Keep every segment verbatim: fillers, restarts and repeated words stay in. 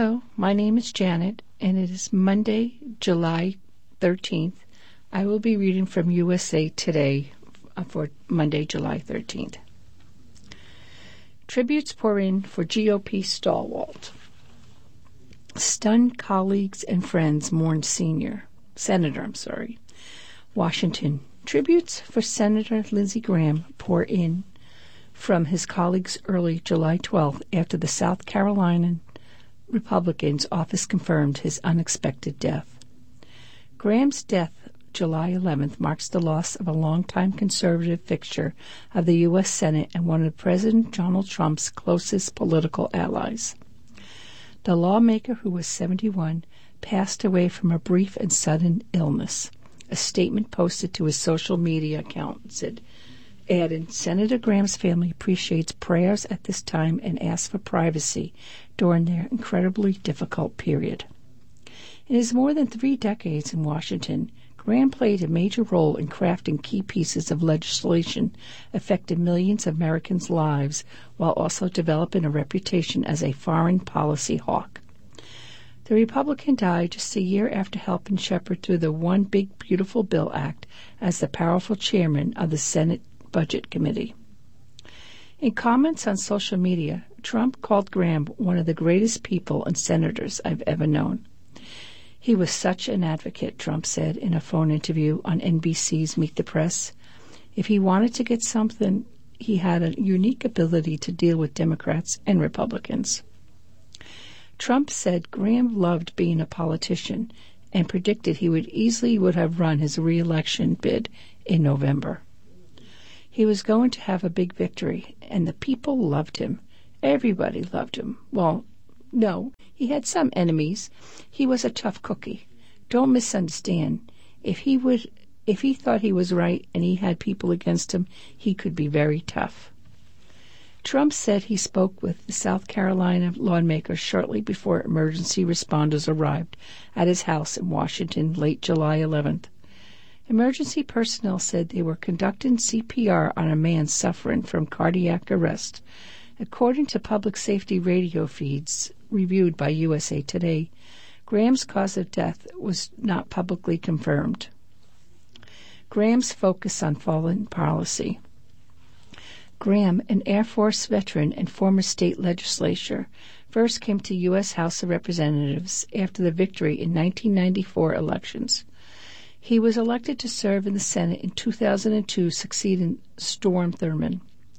Hello, my name is Janet, and it is Monday, July thirteenth. I will be reading from U S A Today for Monday, July thirteenth. Tributes pour in for G O P stalwart. Stunned colleagues and friends mourn senior. Senator, I'm sorry. Washington. Tributes for Senator Lindsey Graham pour in from his colleagues early July twelfth after the South Carolina Republican's office confirmed his unexpected death. Graham's death, July eleventh, marks the loss of a longtime conservative fixture of the U S Senate and one of President Donald Trump's closest political allies. The lawmaker, who was seventy-one, passed away from a brief and sudden illness. A statement posted to his social media account said, added, Senator Graham's family appreciates prayers at this time and asks for privacy during their incredibly difficult period. In his more than three decades in Washington, Graham played a major role in crafting key pieces of legislation affecting millions of Americans' lives while also developing a reputation as a foreign policy hawk. The Republican died just a year after helping shepherd through the One Big Beautiful Bill Act as the powerful chairman of the Senate Budget Committee. In comments on social media, Trump called Graham one of the greatest people and senators I've ever known. He was such an advocate, Trump said in a phone interview on N B C's Meet the Press. If he wanted to get something, he had a unique ability to deal with Democrats and Republicans. Trump said Graham loved being a politician and predicted he would easily would have run his re-election bid in November. He was going to have a big victory, and the people loved him. Everybody loved him. Well, no, he had some enemies. He was a tough cookie. Don't misunderstand. If he would, if he thought he was right and he had people against him, he could be very tough. Trump said he spoke with the South Carolina lawmaker shortly before emergency responders arrived at his house in Washington late July eleventh. Emergency personnel said they were conducting C P R on a man suffering from cardiac arrest. According to public safety radio feeds reviewed by U S A Today, Graham's cause of death was not publicly confirmed. Graham's focus on foreign policy. Graham, an Air Force veteran and former state legislator, first came to U S House of Representatives after the victory in nineteen ninety-four elections. He was elected to serve in the Senate in two thousand two, succeeding Strom Thurmond.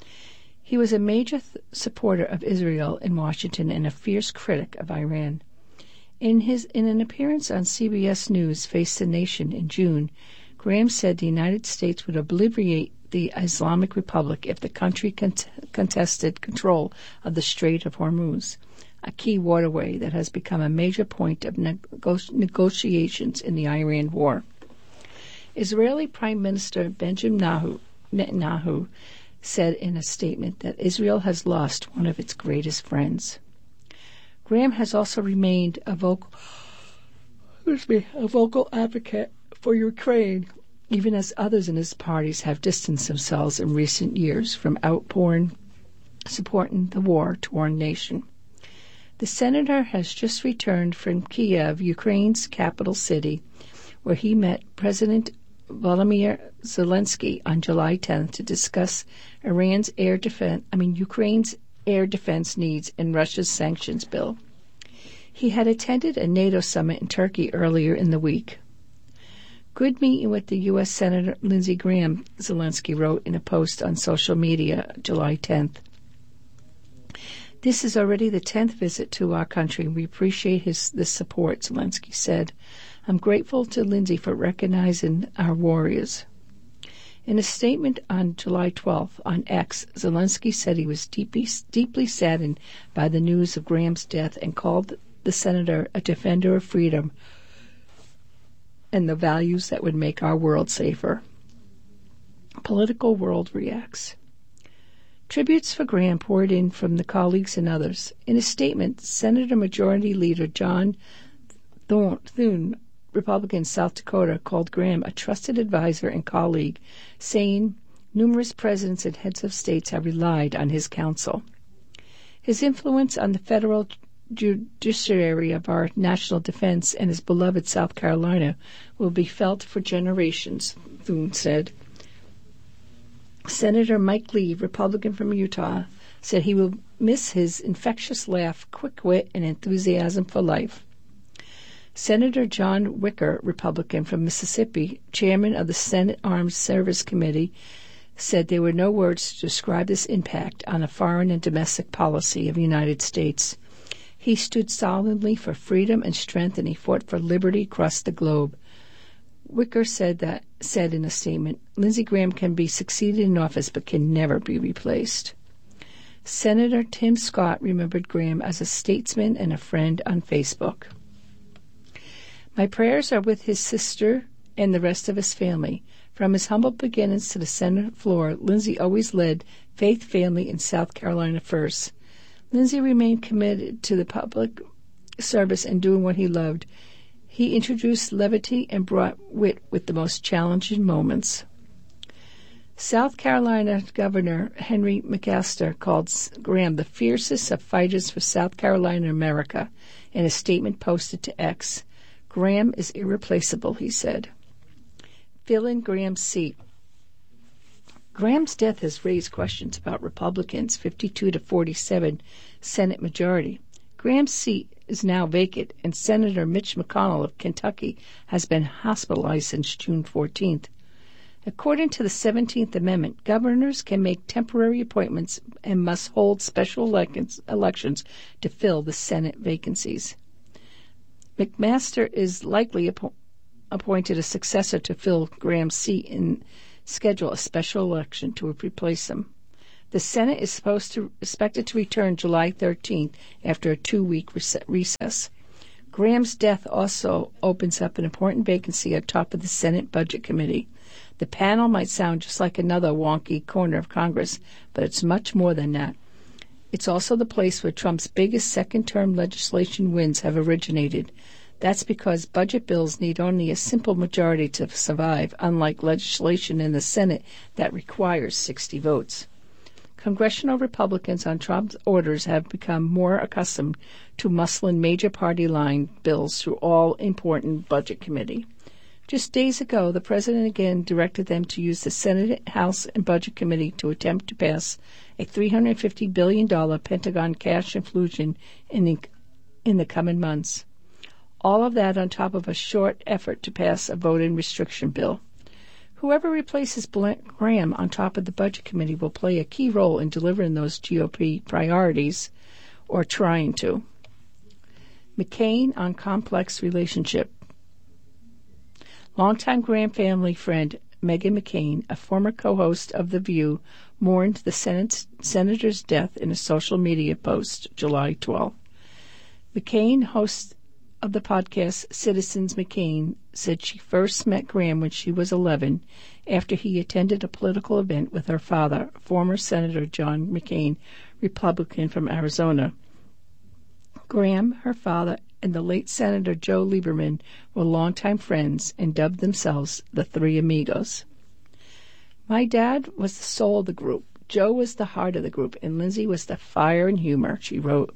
He was a major th- supporter of Israel in Washington and a fierce critic of Iran. In his in an appearance on C B S News Face the Nation in June, Graham said the United States would obliterate the Islamic Republic if the country cont- contested control of the Strait of Hormuz, a key waterway that has become a major point of nego- negotiations in the Iran war. Israeli Prime Minister Benjamin Netanyahu said in a statement that Israel has lost one of its greatest friends. Graham has also remained a vocal, excuse me, a vocal advocate for Ukraine, even as others in his parties have distanced themselves in recent years from outpouring supporting the war-torn nation. The senator has just returned from Kiev, Ukraine's capital city, where he met President Volodymyr Zelensky on July tenth to discuss Iran's air defense, I mean Ukraine's air defense needs and Russia's sanctions bill. He had attended a NATO summit in Turkey earlier in the week. Good meeting with the U S Senator Lindsey Graham, Zelensky wrote in a post on social media July tenth. This is already the tenth visit to our country. We appreciate his this support, Zelensky said. I'm grateful to Lindsey for recognizing our warriors. In a statement on July twelfth on X, Zelensky said he was deeply, deeply saddened by the news of Graham's death and called the senator a defender of freedom and the values that would make our world safer. Political world reacts. Tributes for Graham poured in from the colleagues and others. In a statement, Senator Majority Leader John Thune, Republican South Dakota, called Graham a trusted advisor and colleague, saying numerous presidents and heads of states have relied on his counsel. His influence on the federal judiciary of our national defense and his beloved South Carolina will be felt for generations, Thune said. Senator Mike Lee, Republican from Utah, said he will miss his infectious laugh, quick wit, and enthusiasm for life. Senator John Wicker, Republican from Mississippi, chairman of the Senate Armed Services Committee, said there were no words to describe this impact on the foreign and domestic policy of the United States. He stood solidly for freedom and strength, and he fought for liberty across the globe. Wicker said that said in a statement, Lindsey Graham can be succeeded in office but can never be replaced. Senator Tim Scott remembered Graham as a statesman and a friend on Facebook. My prayers are with his sister and the rest of his family. From his humble beginnings to the Senate floor, Lindsey always led faith, family, and South Carolina first. Lindsey remained committed to the public service and doing what he loved. He introduced levity and brought wit with the most challenging moments. South Carolina Governor Henry McMaster called Graham the fiercest of fighters for South Carolina America in a statement posted to X. Graham is irreplaceable, he said. Fill in Graham's seat. Graham's death has raised questions about Republicans' fifty-two to forty-seven Senate majority. Graham's seat is now vacant, and Senator Mitch McConnell of Kentucky has been hospitalized since June fourteenth. According to the seventeenth Amendment, governors can make temporary appointments and must hold special elections to fill the Senate vacancies. McMaster is likely appo- appointed a successor to fill Graham's seat and schedule a special election to replace him. The Senate is supposed to expected to return July thirteenth after a two-week recess. Graham's death also opens up an important vacancy at top of the Senate Budget Committee. The panel might sound just like another wonky corner of Congress, but it's much more than that. It's also the place where Trump's biggest second-term legislation wins have originated. That's because budget bills need only a simple majority to survive, unlike legislation in the Senate that requires sixty votes. Congressional Republicans on Trump's orders have become more accustomed to muscling major party line bills through all important budget committee. Just days ago, the president again directed them to use the Senate, House, and Budget Committee to attempt to pass a three hundred fifty billion dollars Pentagon cash infusion in the, in the coming months. All of that on top of a short effort to pass a voting restriction bill. Whoever replaces Graham on top of the Budget Committee will play a key role in delivering those G O P priorities, or trying to. McCain on complex relationship. Longtime Graham family friend Meghan McCain, a former co-host of The View, mourned the Senate, senator's death in a social media post July twelfth. McCain, host of the podcast Citizens McCain, said she first met Graham when she was eleven after he attended a political event with her father, former Senator John McCain, Republican from Arizona. Graham, her father, and the late Senator Joe Lieberman were longtime friends and dubbed themselves the Three Amigos. My dad was the soul of the group. Joe was the heart of the group, and Lindsey was the fire and humor, she wrote.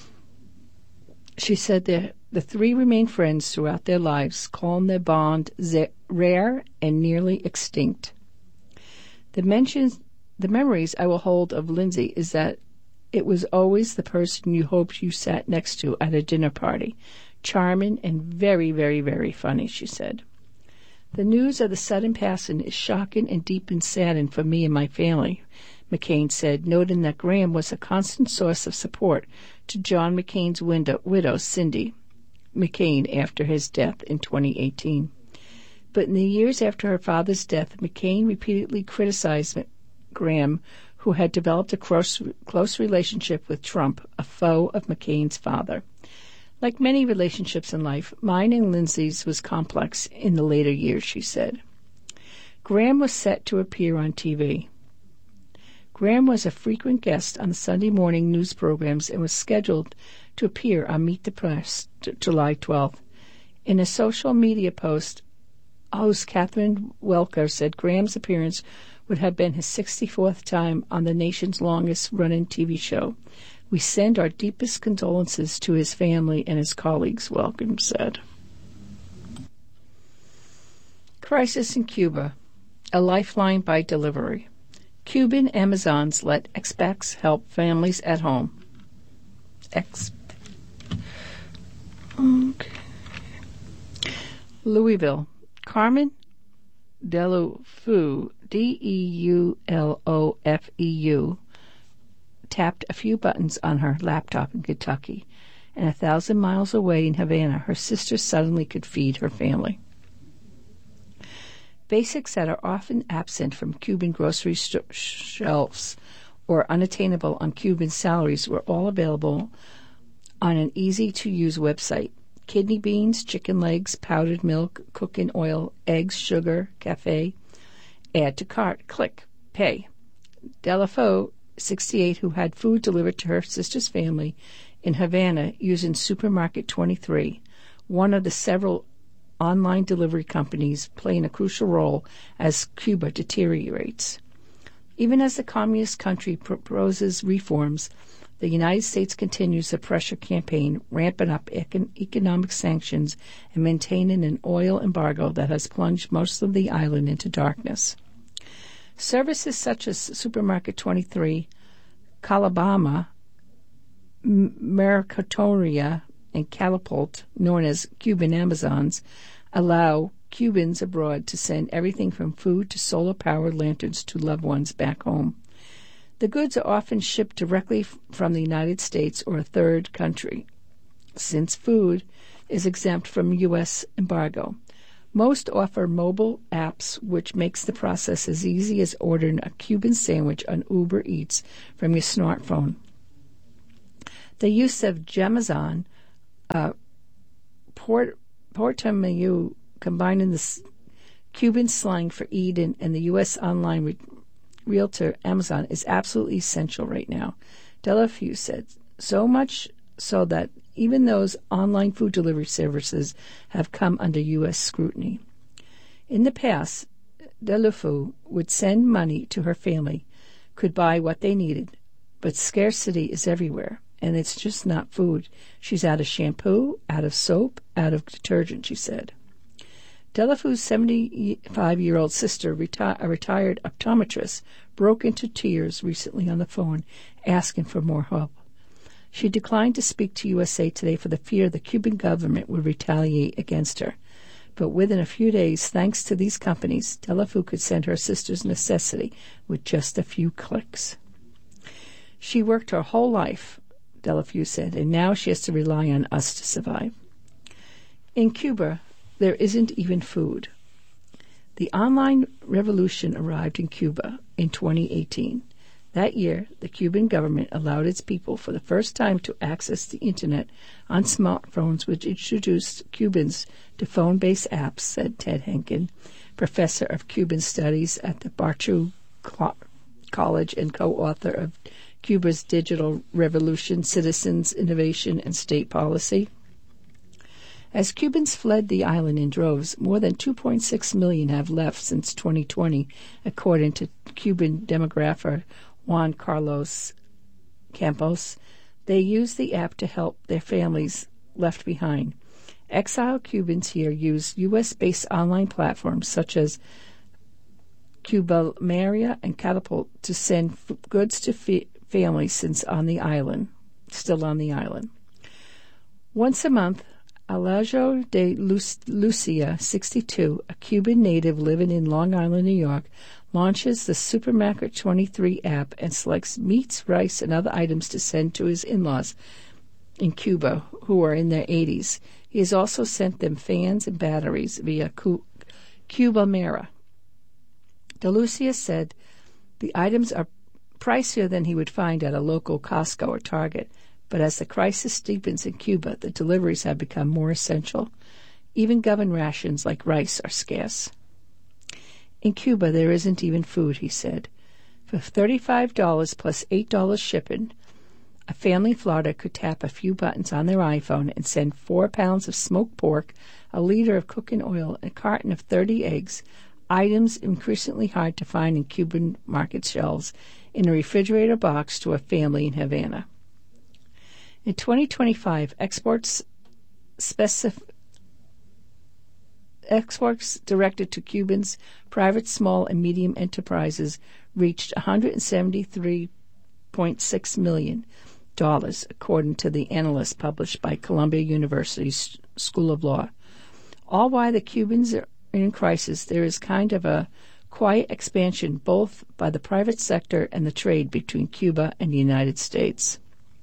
She said that the three remained friends throughout their lives, calling their bond rare and nearly extinct. The mentions, the memories I will hold of Lindsey is that it was always the person you hoped you sat next to at a dinner party. Charming and very, very, very funny, she said. The news of the sudden passing is shocking and deep and saddening for me and my family, McCain said, noting that Graham was a constant source of support to John McCain's widow, widow Cindy McCain, after his death in twenty eighteen. But in the years after her father's death, McCain repeatedly criticized Graham, who had developed a close, close relationship with Trump, a foe of McCain's father. Like many relationships in life, mine and Lindsey's was complex in the later years, she said. Graham was set to appear on T V. Graham was a frequent guest on the Sunday morning news programs and was scheduled to appear on Meet the Press t- July twelfth. In a social media post, host Catherine Welker said Graham's appearance would have been his sixty-fourth time on the nation's longest-running T V show. We send our deepest condolences to his family and his colleagues, Welcome said. Crisis in Cuba, a lifeline by delivery. Cuban Amazons let expats help families at home. Ex- okay. Louisville. Carmen Deulofeu, D E U L O F E U, tapped a few buttons on her laptop in Kentucky, and a thousand miles away in Havana, her sister suddenly could feed her family. Basics that are often absent from Cuban grocery st- shelves or unattainable on Cuban salaries were all available on an easy-to-use website. Kidney beans, chicken legs, powdered milk, cooking oil, eggs, sugar, cafe. Add to cart. Click. Pay. Deulofeu, sixty-eight, who had food delivered to her sister's family in Havana using Supermarket twenty-three, one of the several online delivery companies playing a crucial role as Cuba deteriorates. Even as the communist country proposes reforms, the United States continues the pressure campaign, ramping up econ- economic sanctions and maintaining an oil embargo that has plunged most of the island into darkness. Services such as Supermarket twenty-three, Calabama, Mercatoria, and Catapult, known as Cuban Amazons, allow Cubans abroad to send everything from food to solar-powered lanterns to loved ones back home. The goods are often shipped directly from the United States or a third country, since food is exempt from U S embargo. Most offer mobile apps, which makes the process as easy as ordering a Cuban sandwich on Uber Eats from your smartphone. The use of Jamazon, uh, Port, Portamayu, combining the Cuban slang for Eden and the U S online re- realtor Amazon, is absolutely essential right now. Deulofeu said, so much so that even those online food delivery services have come under U S scrutiny. In the past, Deulofeu would send money to her family, could buy what they needed, but scarcity is everywhere, and it's just not food. She's out of shampoo, out of soap, out of detergent, she said. Deulofeu's seventy-five-year-old sister, reti- a retired optometrist, broke into tears recently on the phone, asking for more help. She declined to speak to U S A Today for the fear the Cuban government would retaliate against her. But within a few days, thanks to these companies, Deulofeu could send her sister's necessity with just a few clicks. She worked her whole life, Deulofeu said, and now she has to rely on us to survive. In Cuba, there isn't even food. The online revolution arrived in Cuba in twenty eighteen. That year, the Cuban government allowed its people for the first time to access the Internet on smartphones, which introduced Cubans to phone-based apps, said Ted Henkin, professor of Cuban studies at the Barchu College and co-author of Cuba's Digital Revolution, Citizens, Innovation, and State Policy. As Cubans fled the island in droves, more than two point six million have left since twenty twenty, according to Cuban demographer Juan Carlos Campos. They use the app to help their families left behind. Exiled Cubans here use U S-based online platforms such as Cubamaria and Catapult to send f- goods to f- families since on the island, still on the island. Once a month, Alejo de Lucia, sixty-two, a Cuban native living in Long Island, New York, launches the Supermarket twenty-three app and selects meats, rice, and other items to send to his in-laws in Cuba, who are in their eighties. He has also sent them fans and batteries via Cubamera. De Lucia said the items are pricier than he would find at a local Costco or Target, but as the crisis deepens in Cuba, the deliveries have become more essential. Even government rations like rice are scarce. In Cuba, there isn't even food, he said. For thirty-five dollars plus eight dollars shipping, a family in Florida could tap a few buttons on their iPhone and send four pounds of smoked pork, a liter of cooking oil, and a carton of thirty eggs, items increasingly hard to find in Cuban market shelves, in a refrigerator box to a family in Havana. In twenty twenty-five, exports specif- exports directed to Cubans, private small and medium enterprises, reached one hundred seventy-three point six million dollars, according to the analyst published by Columbia University's School of Law. All while the Cubans are in crisis, there is kind of a quiet expansion both by the private sector and the trade between Cuba and the United States.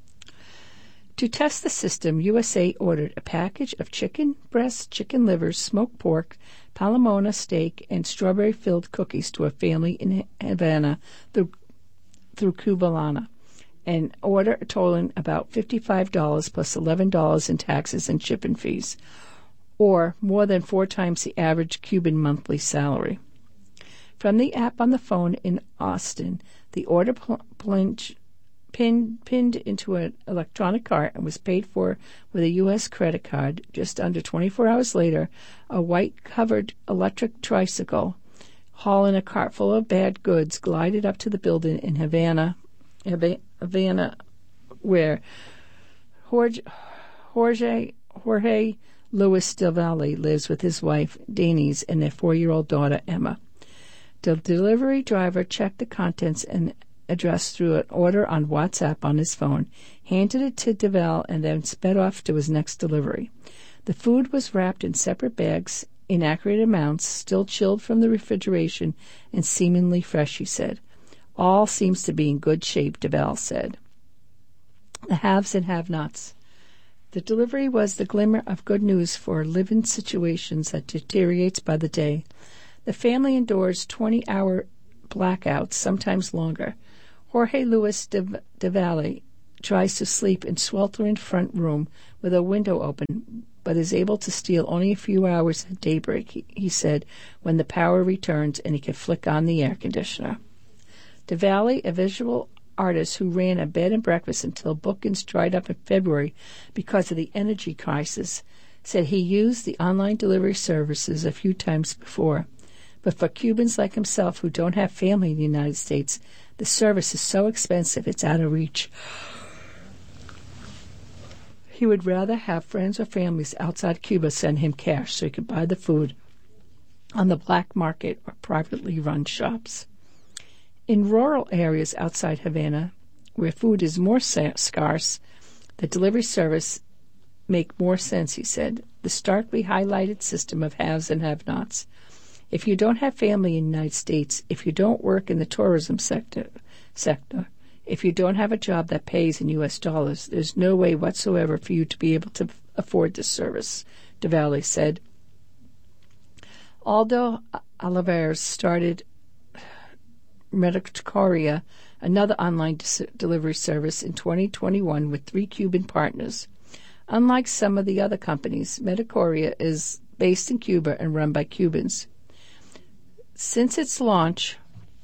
To test the system, U S A ordered a package of chicken breasts, chicken livers, smoked pork, palomona steak, and strawberry-filled cookies to a family in Havana through, through Cubalana, an order totaling about fifty-five dollars plus eleven dollars in taxes and shipping fees, or more than four times the average Cuban monthly salary. From the app on the phone in Austin, the order pl- plunged Pinned, pinned into an electronic cart and was paid for with a U S credit card. Just under twenty-four hours later, a white-covered electric tricycle hauling a cart full of bad goods glided up to the building in Havana, Havana, where Jorge, Jorge, Jorge Luis Del Valle lives with his wife, Denise, and their four-year-old daughter, Emma. The delivery driver checked the contents and address through an order on WhatsApp on his phone, handed it to DeVal, and then sped off to his next delivery. The food was wrapped in separate bags, in accurate amounts, still chilled from the refrigeration, and seemingly fresh, he said. All seems to be in good shape, DeVal said. The haves and have-nots. The delivery was the glimmer of good news for living situations that deteriorates by the day. The family endures twenty-hour blackouts, sometimes longer. Jorge Luis de, de Valle tries to sleep in sweltering front room with a window open, but is able to steal only a few hours at daybreak, he, he said, when the power returns and he can flick on the air conditioner. De Valle, a visual artist who ran a bed and breakfast until bookings dried up in February because of the energy crisis, said he used the online delivery services a few times before. But for Cubans like himself who don't have family in the United States, the service is so expensive it's out of reach. He would rather have friends or families outside Cuba send him cash so he could buy the food on the black market or privately run shops. In rural areas outside Havana, where food is more sa- scarce, the delivery service make more sense, he said. The starkly highlighted system of haves and have-nots. If you don't have family in the United States, if you don't work in the tourism sector, sector, if you don't have a job that pays in U S dollars, there's no way whatsoever for you to be able to afford this service, De Valle said. Aldo Olivares started Medicoria, another online dis- delivery service, in twenty twenty-one with three Cuban partners. Unlike some of the other companies, Medicoria is based in Cuba and run by Cubans. Since its launch,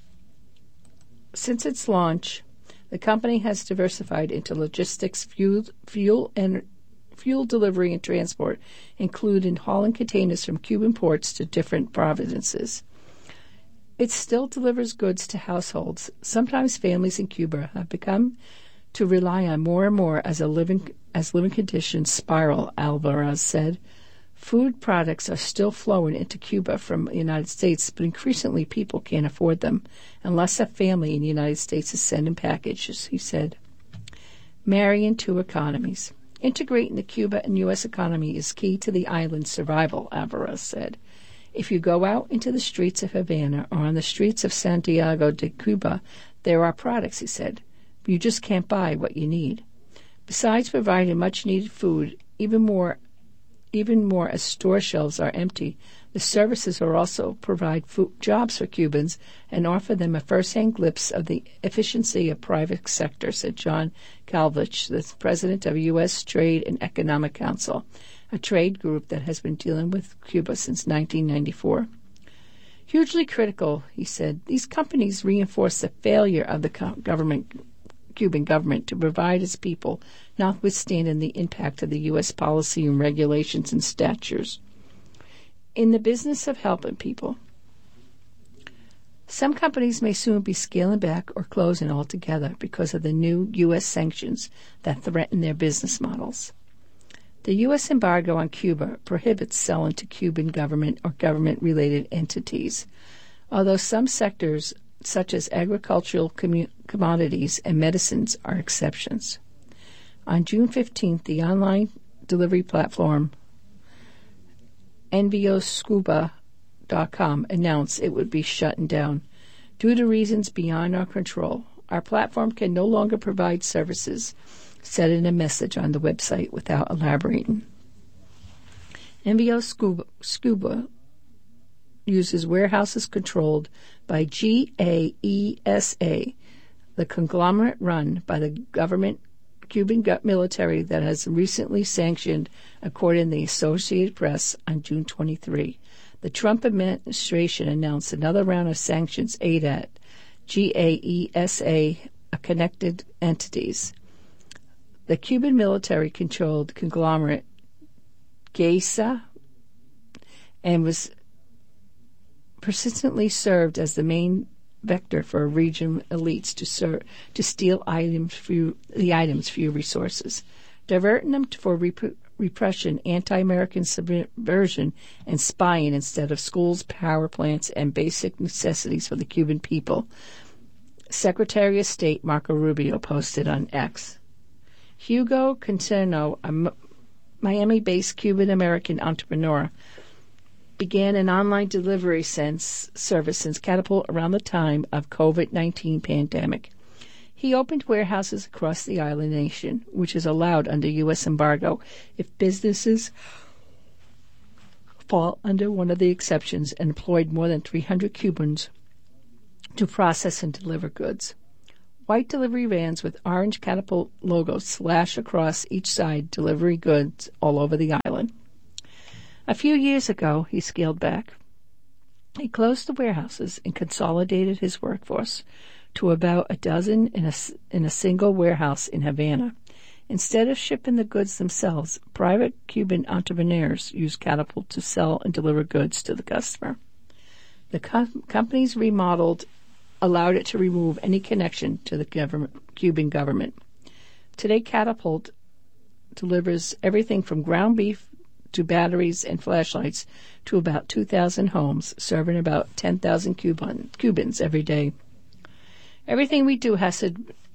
since its launch, the company has diversified into logistics, fuel, fuel and fuel delivery and transport, including hauling containers from Cuban ports to different provinces. It still delivers goods to households. Sometimes families in Cuba have become to rely on more and more as a living as living conditions spiral, Alvarez said. Food products are still flowing into Cuba from the United States, but increasingly people can't afford them unless a family in the United States is sending packages, he said. Marrying two economies. Integrating the Cuba and U S economy is key to the island's survival, Alvarez said. If you go out into the streets of Havana or on the streets of Santiago de Cuba, there are products, he said. You just can't buy what you need. Besides providing much-needed food, even more Even more as store shelves are empty, the services are also provide food, jobs for Cubans and offer them a first-hand glimpse of the efficiency of private sector, said John Kalvich, the president of U S Trade and Economic Council, a trade group that has been dealing with Cuba since nineteen ninety-four. Hugely critical, he said, these companies reinforce the failure of the government Cuban government to provide its people, notwithstanding the impact of the U S policy and regulations and statutes. In the business of helping people, Some companies may soon be scaling back or closing altogether because of the new U S sanctions that threaten their business models. The U S embargo on Cuba prohibits selling to Cuban government or government-related entities, although some sectors, such as agricultural commu- commodities and medicines, are exceptions. On June fifteenth, the online delivery platform Envio Scuba dot com announced it would be shutting down. Due to reasons beyond our control, our platform can no longer provide services, said in a message on the website without elaborating. Envio Scuba, Scuba uses warehouses controlled by G A E S A, the conglomerate run by the government Cuban military that has recently sanctioned, according to the Associated Press on June twenty-third. The Trump administration announced another round of sanctions aimed at G A E S A connected entities. The Cuban military-controlled conglomerate GESA and was persistently served as the main vector for region elites to serve, to steal items for the items for resources, diverting them for rep- repression, anti-American subversion, and spying instead of schools, power plants, and basic necessities for the Cuban people. Secretary of State Marco Rubio posted on X. Hugo Concerno, a Miami-based Cuban-American entrepreneur, began an online delivery sense, service since Catapult around the time of COVID nineteen pandemic. He opened warehouses across the island nation, which is allowed under U S embargo if businesses fall under one of the exceptions, and employed more than three hundred Cubans to process and deliver goods. White delivery vans with orange Catapult logos slash across each side delivery goods all over the island. A few years ago, he scaled back. He closed the warehouses and consolidated his workforce to about a dozen in a, in a single warehouse in Havana. Instead of shipping the goods themselves, private Cuban entrepreneurs used Catapult to sell and deliver goods to the customer. The com- company's remodeled allowed it to remove any connection to the government, Cuban government. Today, Catapult delivers everything from ground beef to batteries and flashlights to about two thousand homes, serving about ten thousand Cuban, Cubans every day. Everything we do has to